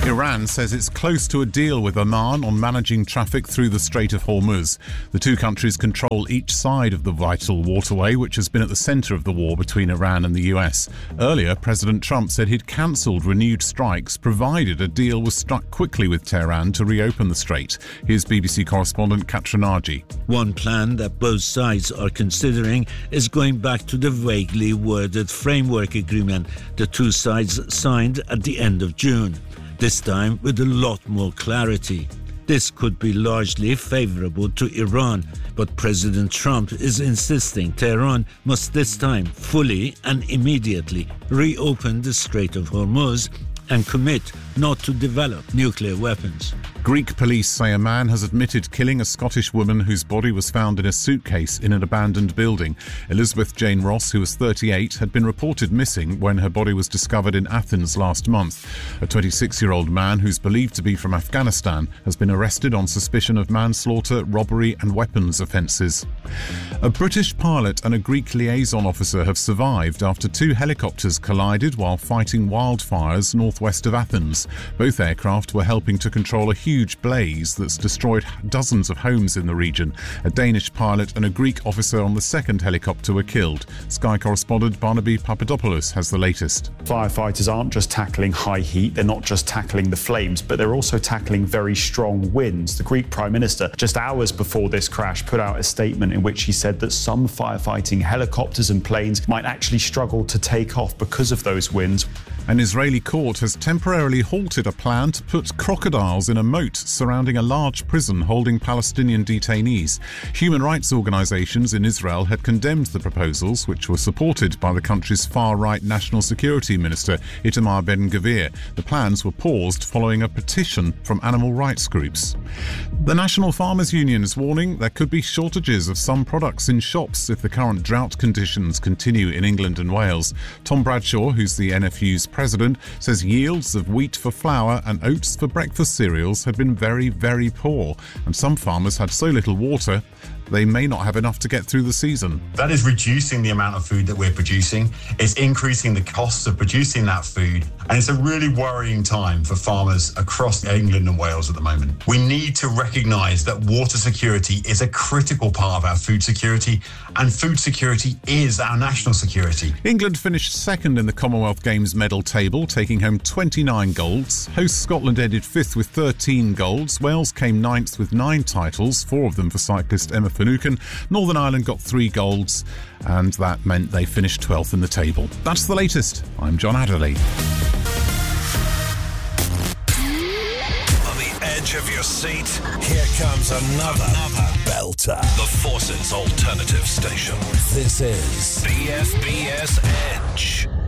Iran says it's close to a deal with Oman on managing traffic through the Strait of Hormuz. The two countries control each side of the vital waterway, which has been at the centre of the war between Iran and the US. Earlier, President Trump said he'd cancelled renewed strikes, provided a deal was struck quickly with Tehran to reopen the strait. Here's BBC correspondent Katra Naji. One plan that both sides are considering is going back to the vaguely worded framework agreement the two sides signed at the end of June. This time with a lot more clarity. This could be largely favourable to Iran, but President Trump is insisting Tehran must this time fully and immediately reopen the Strait of Hormuz and commit not to develop nuclear weapons. Greek police say a man has admitted killing a Scottish woman whose body was found in a suitcase in an abandoned building. Elizabeth Jane Ross, who was 38, had been reported missing when her body was discovered in Athens last month. A 26-year-old man who's believed to be from Afghanistan has been arrested on suspicion of manslaughter, robbery and weapons offences. A British pilot and a Greek liaison officer have survived after two helicopters collided while fighting wildfires northwest of Athens. Both aircraft were helping to control a huge blaze that's destroyed dozens of homes in the region. A Danish pilot and a Greek officer on the second helicopter were killed. Sky correspondent Barnaby Papadopoulos has the latest. Firefighters aren't just tackling high heat, they're not just tackling the flames, but they're also tackling very strong winds. The Greek Prime Minister, just hours before this crash, put out a statement in which he said that some firefighting helicopters and planes might actually struggle to take off because of those winds. An Israeli court has temporarily halted a plan to put crocodiles in a moat surrounding a large prison holding Palestinian detainees. Human rights organisations in Israel had condemned the proposals, which were supported by the country's far-right National Security Minister Itamar Ben-Gvir. The plans were paused following a petition from animal rights groups. The National Farmers Union is warning there could be shortages of some products in shops if the current drought conditions continue in England and Wales. Tom Bradshaw, who's the NFU's president, says yields of wheat for flour and oats for breakfast cereals have been very, very poor, and some farmers had so little water they may not have enough to get through the season. That is reducing the amount of food that we're producing. It's increasing the costs of producing that food. And it's a really worrying time for farmers across England and Wales at the moment. We need to recognise that water security is a critical part of our food security, and food security is our national security. England finished second in the Commonwealth Games medal table, taking home 29 golds. Host Scotland ended fifth with 13 golds. Wales came ninth with 9 titles, 4 of them for cyclist Emma Finucane. Northern Ireland got 3 golds, and that meant they finished 12th in the table. That's the latest. I'm John Adderley. On the edge of your seat, here comes another belter. The Forces Alternative Station. This is BFBS Edge.